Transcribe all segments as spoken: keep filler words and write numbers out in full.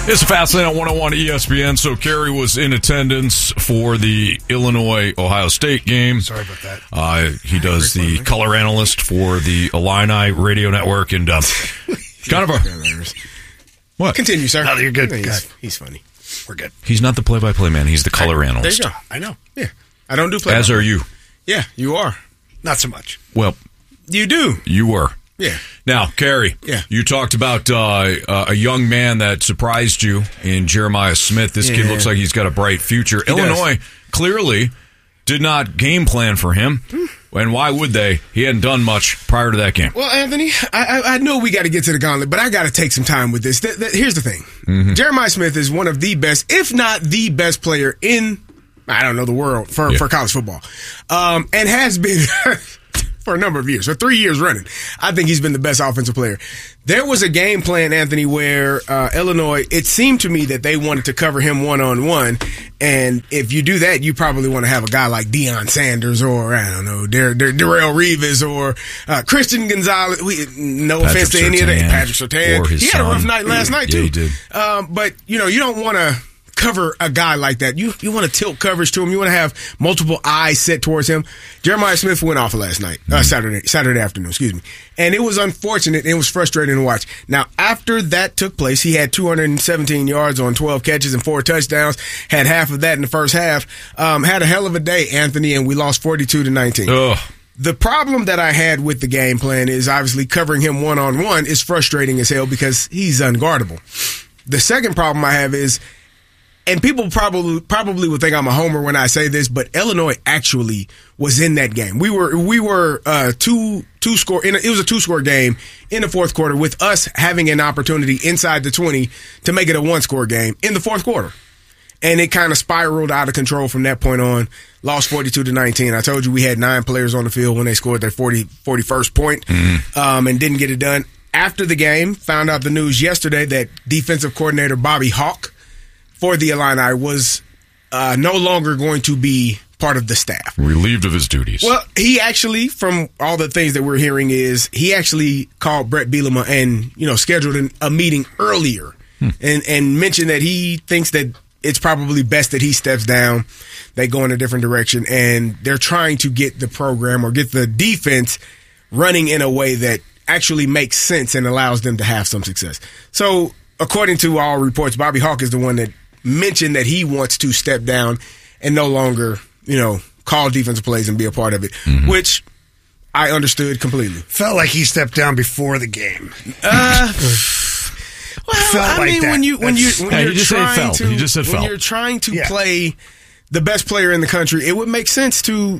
It's Fastlane on one oh one E S P N. So Kerry was in attendance for the Illinois-Ohio State game. Sorry about that. Uh, he does the color analyst for the Illini radio network. And uh, kind of a... What? Continue, sir. No, you're good. He's, good. he's funny. We're good. He's not the play-by-play man. He's the color I, analyst. There you go. I know. Yeah. I don't do play As are you. Yeah, you are. Not so much. Well, you do. You were. Yeah. Now, Kerry, yeah. you talked about uh, uh, a young man that surprised you in Jeremiah Smith. This yeah. kid looks like he's got a bright future. He Illinois does. Clearly did not game plan for him. And why would they? He hadn't done much prior to that game. Well, Anthony, I, I, I know we got to get to the gauntlet, but I got to take some time with this. Th- th- here's the thing. Mm-hmm. Jeremiah Smith is one of the best, if not the best player in, I don't know, the world for, yeah. for college football. Um, and has been... for a number of years, for three years running. I think he's been the best offensive player. There was a game plan, Anthony, where uh, Illinois, it seemed to me that they wanted to cover him one-on-one, and if you do that, you probably want to have a guy like Deion Sanders or, I don't know, Dar- Dar- Darrell Rivas or uh, Christian Gonzalez. We, no Patrick offense to Surtain, any of that. Patrick Surtain. He had son. a rough night last yeah, night, yeah, too. he did. Um, but, you know, you don't want to cover a guy like that. You you want to tilt coverage to him. You want to have multiple eyes set towards him. Jeremiah Smith went off last night, uh, Saturday Saturday afternoon, excuse me. And it was unfortunate. It was frustrating to watch. Now, after that took place, he had two hundred seventeen yards on twelve catches and four touchdowns. Had half of that in the first half. Um, had a hell of a day, Anthony, and we lost forty-two to nineteen. Ugh. The problem that I had with the game plan is obviously covering him one-on-one is frustrating as hell because he's unguardable. The second problem I have is, and people probably probably would think I'm a homer when I say this, but Illinois actually was in that game. We were we were uh, two two score. In a, it was a two score game in the fourth quarter, with us having an opportunity inside the twenty to make it a one score game in the fourth quarter, and it kind of spiraled out of control from that point on. Lost forty-two to nineteen. I told you we had nine players on the field when they scored their forty, forty-first point, mm-hmm. um, and didn't get it done. After the game, found out the news yesterday that defensive coordinator Bobby Hauck for the Illini was uh, no longer going to be part of the staff. Relieved of his duties. Well, he actually, from all the things that we're hearing, is he actually called Brett Bielema and, you know, scheduled an, a meeting earlier hmm. and, and mentioned that he thinks that it's probably best that he steps down, they go in a different direction, and they're trying to get the program or get the defense running in a way that actually makes sense and allows them to have some success. So, according to all reports, Bobby Hauck is the one that mentioned that he wants to step down and no longer, you know, call defensive plays and be a part of it, mm-hmm. which I understood completely. Felt like he stepped down before the game. Uh, well, felt I like mean, that. when you when you when yeah, you're he just trying felt. to He just said when felt. you're trying to yeah. play the best player in the country, it would make sense to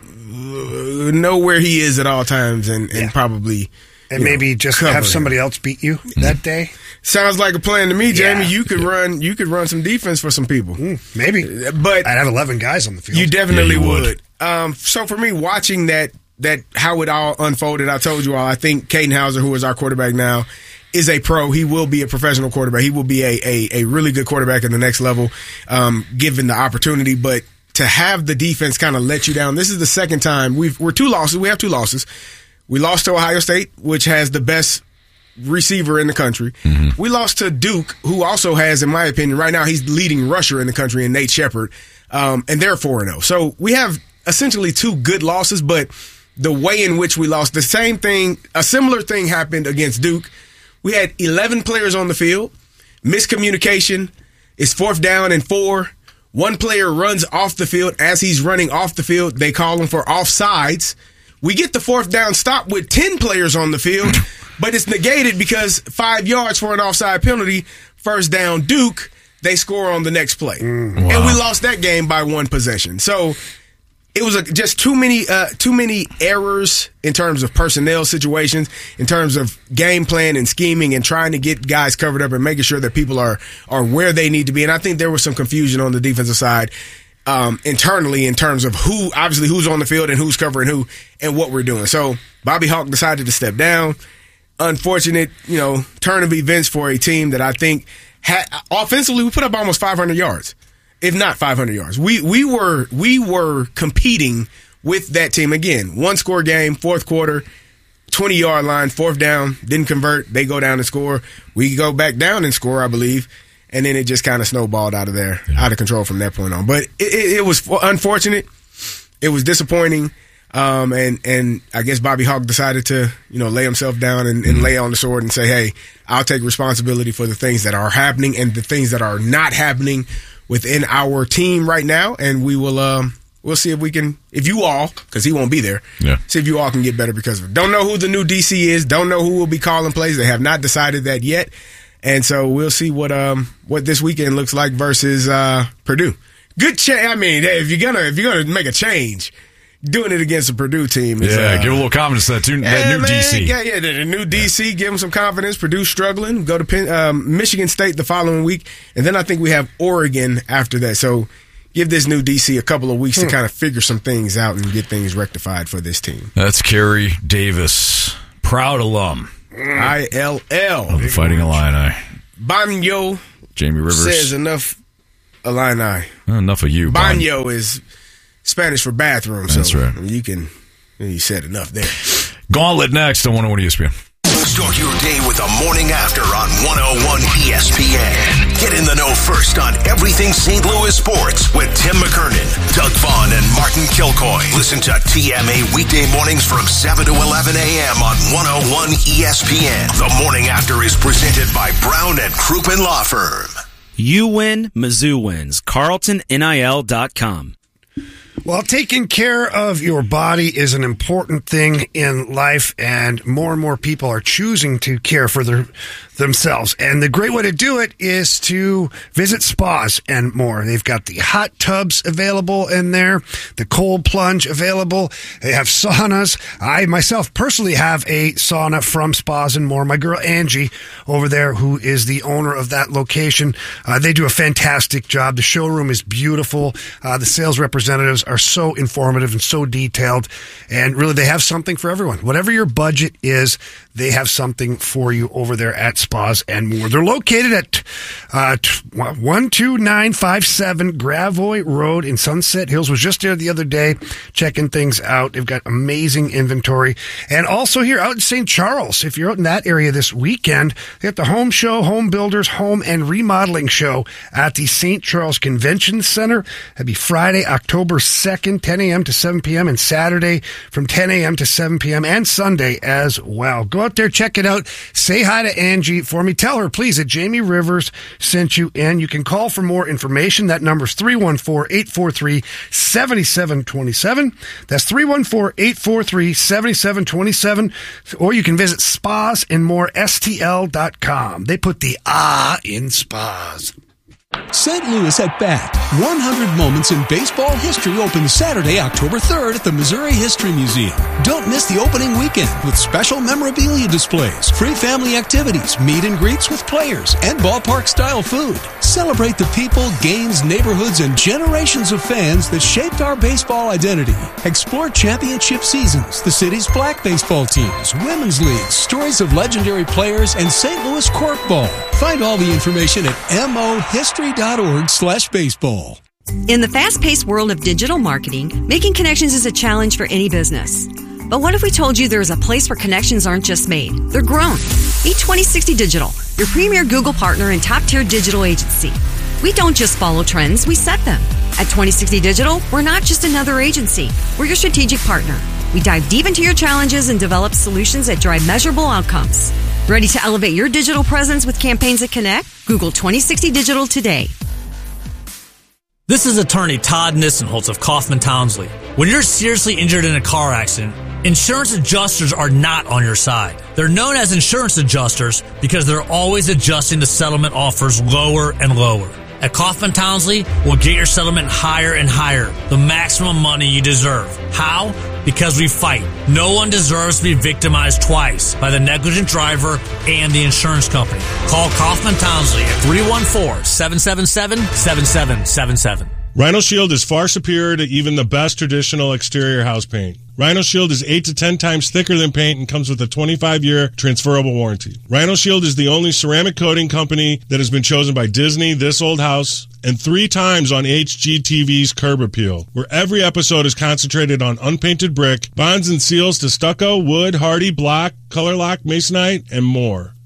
uh, know where he is at all times and, and yeah. probably. And maybe know, just have somebody else beat you mm. that day. Sounds like a plan to me, Jamie. Yeah. You could run. You could run some defense for some people. Mm, maybe, but I'd have eleven guys on the field. You definitely yeah, you would. would. Um, so for me, watching that, that how it all unfolded, I told you all. I think Caden Hauser, who is our quarterback now, is a pro. He will be a professional quarterback. He will be a a, a really good quarterback at the next level, um, given the opportunity. But to have the defense kind of let you down, this is the second time we've we're two losses. We have two losses. We lost to Ohio State, which has the best receiver in the country. Mm-hmm. We lost to Duke, who also has, in my opinion, right now he's the leading rusher in the country, and Nate Shepard, um, and they're four and oh. So we have essentially two good losses, but the way in which we lost, the same thing, a similar thing happened against Duke. We had eleven players on the field, miscommunication, it's fourth down and four. One player runs off the field. As he's running off the field, they call him for offsides. We get the fourth down stop with ten players on the field, but it's negated because five yards for an offside penalty, first down Duke, they score on the next play. Mm, wow. And we lost that game by one possession. So it was a, just too many uh, too many errors in terms of personnel situations, in terms of game plan and scheming and trying to get guys covered up and making sure that people are, are where they need to be. And I think there was some confusion on the defensive side. Um, internally in terms of who, obviously who's on the field and who's covering who and what we're doing. So Bobby Hauck decided to step down. Unfortunate, you know, turn of events for a team that I think had, offensively, we put up almost five hundred yards, if not five hundred yards. We, we were, we were competing with that team again. One score game, fourth quarter, twenty yard line, fourth down, didn't convert. They go down and score. We go back down and score, I believe. and then it just kind of snowballed out of there, yeah. out of control from that point on. But it, it, it was unfortunate. It was disappointing. Um, and, and I guess Bobby Hauck decided to, you know, lay himself down and, and mm-hmm. lay on the sword and say, hey, I'll take responsibility for the things that are happening and the things that are not happening within our team right now. And we will, um, we'll see if we can, if you all, because he won't be there, yeah. see if you all can get better because of it. Don't know who the new D C is. Don't know who will be calling plays. They have not decided that yet. And so we'll see what, um, what this weekend looks like versus, uh, Purdue. Good change. I mean, if you're gonna, if you're gonna make a change, doing it against the Purdue team is, yeah, uh, give a little confidence to that, too, yeah, that new man, D C. Yeah, yeah, the, the new D C, yeah. give them some confidence. Purdue struggling. Go to Penn, um, Michigan State the following week, and then I think we have Oregon after that. So give this new D C a couple of weeks hmm. to kind of figure some things out and get things rectified for this team. That's Kerry Davis, proud alum. I L L. Of the Fighting Illini. Banyo. Jamie Rivers. Says enough Illini. Well, enough of you, Banyo is Spanish for bathroom. That's so right. You can, you said enough there. Gauntlet next on one oh one E S P N. Start your day with the morning after on one oh one E S P N. Get in the know first on everything Saint Louis sports with Tim McKernan, Doug Vaughn, and Martin Kilcoy. Listen to T M A weekday mornings from seven to eleven a.m. on one oh one E S P N. The morning after is presented by Brown and Crouppen Law Firm. You win, Mizzou wins. Carlton N I L dot com. Well, taking care of your body is an important thing in life, and more and more people are choosing to care for their themselves. And the great way to do it is to visit spas and more. They've got the hot tubs available in there, the cold plunge available. They have saunas. I myself personally have a sauna from Spas and More. My girl Angie over there, who is the owner of that location, uh, they do a fantastic job. The showroom is beautiful. Uh, the sales representatives are so informative and so detailed, and really they have something for everyone. Whatever your budget is, they have something for you over there at Spas and More. They're located at uh, one two nine five seven Gravois Road in Sunset Hills. Was just there the other day checking things out. They've got amazing inventory. And also here out in Saint Charles, if you're out in that area this weekend, they have the Home Show, Home Builders, Home and Remodeling Show at the Saint Charles Convention Center. That'd be Friday, October second, ten a.m. to seven p.m. and Saturday from ten a.m. to seven p.m. and Sunday as well. Go out there, check it out. Say hi to Angie for me. Tell her, please, that Jamie Rivers sent you in. You can call for more information. That number's three one four, eight four three, seven seven two seven. That's three one four, eight four three, seven seven two seven. Or you can visit Spas and More, S T L dot com. They put the ah in spas. Saint Louis at Bat. one hundred Moments in Baseball History opens Saturday, October third at the Missouri History Museum. Don't miss the opening weekend with special memorabilia displays, free family activities, meet and greets with players, and ballpark-style food. Celebrate the people, games, neighborhoods, and generations of fans that shaped our baseball identity. Explore championship seasons, the city's black baseball teams, women's leagues, stories of legendary players, and Saint Louis corkball. Find all the information at M O history dot org slash baseball. In the fast-paced world of digital marketing, making connections is a challenge for any business. But what if we told you there is a place where connections aren't just made, they're grown? Meet twenty sixty Digital, your premier Google partner and top-tier digital agency. We don't just follow trends, we set them. At twenty sixty Digital, we're not just another agency, we're your strategic partner. We dive deep into your challenges and develop solutions that drive measurable outcomes. Ready to elevate your digital presence with campaigns that connect? Google twenty sixty Digital today. This is attorney Todd Nissenholtz of Kaufman Townsley. When you're seriously injured in a car accident, insurance adjusters are not on your side. They're known as insurance adjusters because they're always adjusting the settlement offers lower and lower. At Kaufman Townsley, we'll get your settlement higher and higher, the maximum money you deserve. How? Because we fight. No one deserves to be victimized twice by the negligent driver and the insurance company. Call Kaufman Townsley at three one four, seven seven seven, seven seven seven seven. Rhino Shield is far superior to even the best traditional exterior house paint. Rhino Shield is eight to ten times thicker than paint and comes with a twenty-five year transferable warranty. Rhino Shield is the only ceramic coating company that has been chosen by Disney, This Old House, and three times on H G T V's Curb Appeal, where every episode is concentrated on unpainted brick, bonds and seals to stucco, wood, hardy, block, color lock, masonite, and more.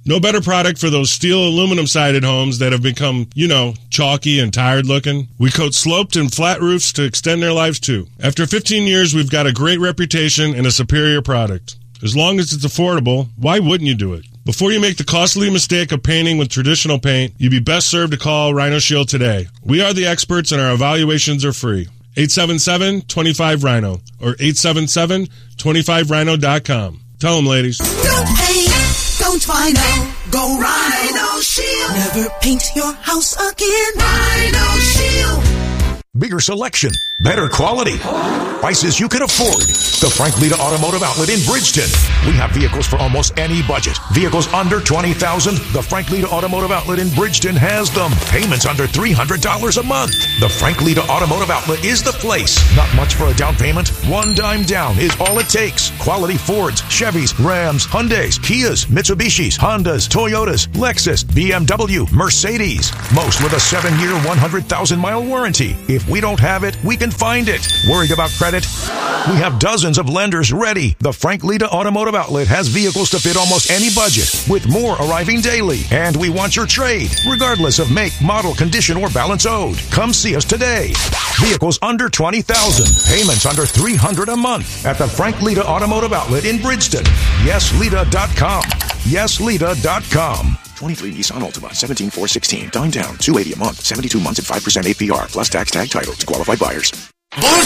No better product for those steel aluminum sided homes that have become, you know, chalky and tired looking. We coat sloped and flat roofs to extend their lives too. After fifteen years, we've got a great reputation and a superior product. As long as it's affordable, why wouldn't you do it? Before you make the costly mistake of painting with traditional paint, you'd be best served to call Rhino Shield today. We are the experts and our evaluations are free. eight seven seven, two five, Rhino or eight seven seven, two five rhino dot com. Tell them, ladies. Don't paint, don't Rhino, go Rhino Shield. Never paint your house again. Rhino Shield. Bigger selection, better quality, prices you can afford. The Frank Lita Automotive Outlet in Bridgeton. We have vehicles for almost any budget. Vehicles under twenty thousand dollars. The Frank Lita Automotive Outlet in Bridgeton has them. Payments under three hundred dollars a month. The Frank Lita Automotive Outlet is the place. Not much for a down payment. One dime down is all it takes. Quality Fords, Chevys, Rams, Hyundais, Kias, Mitsubishis, Hondas, Toyotas, Lexus, B M W, Mercedes. Most with a seven-year, one hundred thousand mile warranty. If we don't have it, we can find it. Worried about credit? We have dozens of lenders ready. The Frank Lita Automotive Outlet has vehicles to fit almost any budget, with more arriving daily. And we want your trade, regardless of make, model, condition, or balance owed. Come see us today. Vehicles under twenty thousand dollars. Payments under three hundred dollars a month at the Frank Lita Automotive Outlet in Bridgeton. yes lita dot com. yes lita dot com. twenty-three Nissan Altima, seventeen four sixteen. Dine down, two hundred eighty dollars a month, seventy-two months at five percent A P R, plus tax tag title to qualified buyers. Blue